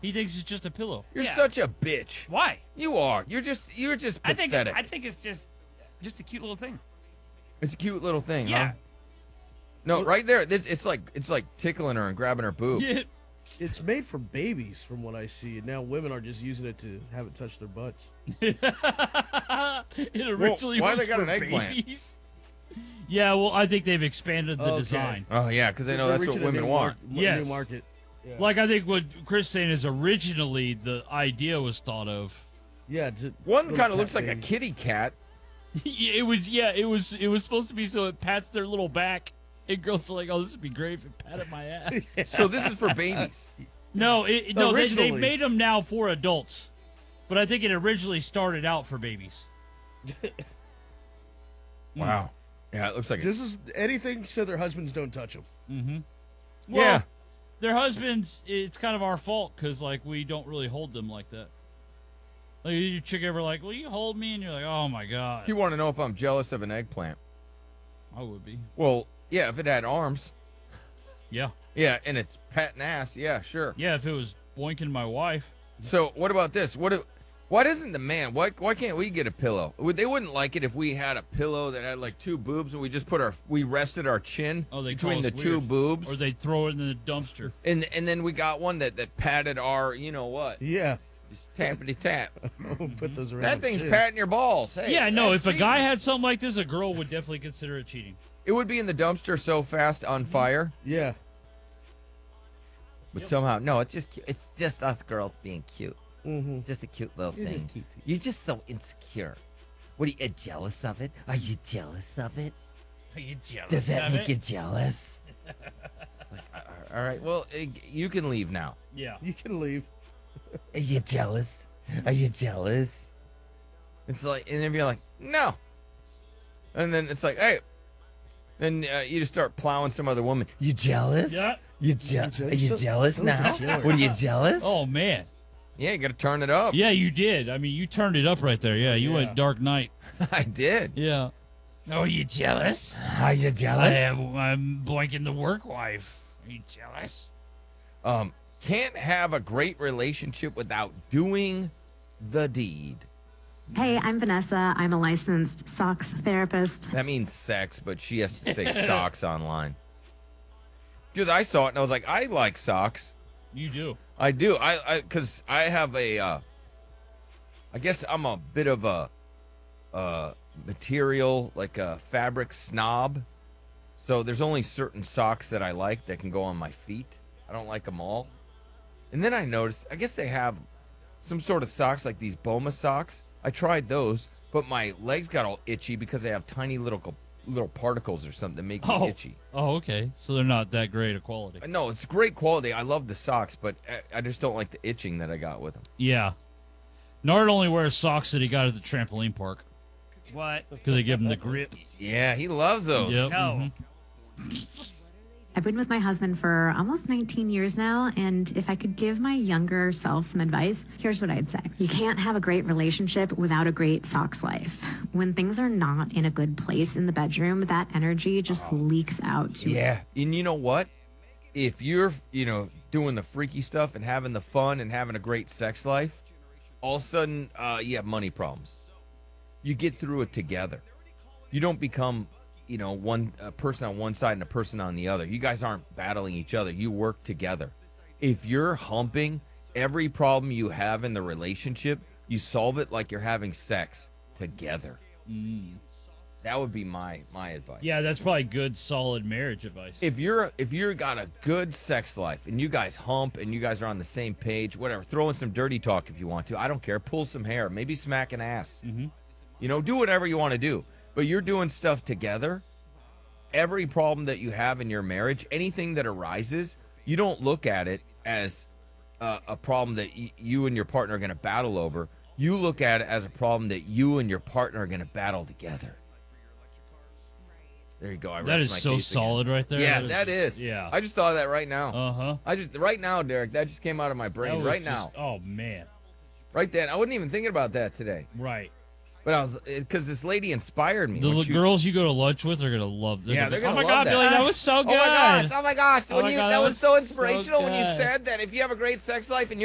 He thinks it's just a pillow. You're Yeah. such a bitch. Why? You are. You're just I think pathetic. it's just a cute little thing. It's a cute little thing, Yeah. huh? No, right there. It's like tickling her and grabbing her boob. Yeah. It's made for babies, from what I see, and now women are just using it to have it touch their butts. It originally why was they got for an eggplant? babies. Yeah, well, I think they've expanded the Okay. design. Oh yeah, because they know They're that's what reaching a women new want. Yes. New market. Yeah. Like, I think what Chris saying is originally the idea was thought of. Yeah, it's One little kind of cat looks like a baby. kitty cat. It was supposed to be so it pats their little back. And girls are like, oh, this would be great if it patted my ass. So this is for babies. No, no, they Originally. made them now for adults. But I think it originally started out for babies. Wow. Yeah, it looks like. This is anything so their husbands don't touch them. Well, Yeah. their husbands, it's kind of our fault because, like, we don't really hold them like that. Like, your chick ever like, will you hold me? And you're like, oh, my God. You want to know if I'm jealous of an eggplant? I would be. Well, yeah, if it had arms. Yeah. Yeah, and it's patting ass. Yeah, sure. Yeah, if it was boinking my wife. So what about this? Why doesn't the man? Why can't we get a pillow? They wouldn't like it if we had a pillow that had like two boobs and we just we rested our chin Oh, they between call the us two weird. boobs, Or they'd throw it in the dumpster. and then we got one that patted our, you know what? Yeah, Just tappity tap. put those around. That the thing's chin. patting your balls. Hey, Yeah, no, that's if a guy cheating. had something like this, a girl would definitely consider it cheating. It would be in the dumpster so fast on fire. Yeah, But somehow, no, it's just us girls being cute. mm-hmm. It's just a cute little It's thing. just cute. You're just so insecure. What are you jealous of it? Are you jealous of it? Are you jealous Does that of make it? you jealous? It's like, all right, well, you can leave now. Yeah. You can leave. Are you jealous? Are you jealous? It's like, and then you're like, no. And then it's like, hey. Then you just start plowing some other woman. You jealous? Yeah. Are you jealous So now? insecure. What are you jealous? Oh, man. Yeah, you got to turn it up. Yeah, you did. I mean, you turned it up right there. Yeah, you Yeah. went Dark Knight. I did. Yeah. Oh, you jealous? Are you jealous? I'm blanking the work wife. Are you jealous? Can't have a great relationship without doing the deed. Hey, I'm Vanessa. I'm a licensed socks therapist. That means sex, but she has to say socks online. Dude, I saw it and I was like, I like socks. You do. I do. Because I have I guess I'm a bit of a material, like a fabric snob. So there's only certain socks that I like that can go on my feet. I don't like them all. And then I noticed, I guess they have some sort of socks like these Boma socks. I tried those, but my legs got all itchy because they have tiny little particles or something that make me itchy. Oh, okay. So they're not that great a quality. No, it's great quality. I love the socks, but I just don't like the itching that I got with them. Yeah. Nard only wears socks that he got at the trampoline park What? because they give him the grip. Yeah, he loves those. Yep. No. I've been with my husband for almost 19 years now, and if I could give my younger self some advice, here's what I'd say. You can't have a great relationship without a great socks life. When things are not in a good place in the bedroom, that energy just leaks out to Yeah, and you know what? If you're, doing the freaky stuff and having the fun and having a great sex life, all of a sudden, you have money problems. You get through it together. You don't become, a person on one side and a person on the other. You guys aren't battling each other. You work together. If you're humping every problem you have in the relationship, you solve it like you're having sex together. That would be my advice. Yeah, that's probably good, solid marriage advice. If you're got a good sex life and you guys hump and you guys are on the same page, whatever, throw in some dirty talk if you want to. I don't care. Pull some hair, maybe smack an ass. Do whatever you want to do. But you're doing stuff together. Every problem that you have in your marriage, anything that arises, you don't look at it as a problem that you and your partner are going to battle over. You look at it as a problem that you and your partner are going to battle together. There you go. I That rest is my so case again. solid right there. Yeah, that is. Yeah. I just thought of that right now. Uh-huh. Right now, Derek, that just came out of my That brain was right just- now. Oh, man. Right then. I wasn't even thinking about that today. Right. But I was, because this lady inspired me. The when she- girls you go to lunch with are going to love this. Yeah, they're gonna Oh, my love God, that. Billy, that was so good. Oh my gosh! Oh my God, That was so so inspirational when you good. said that if you have a great sex life and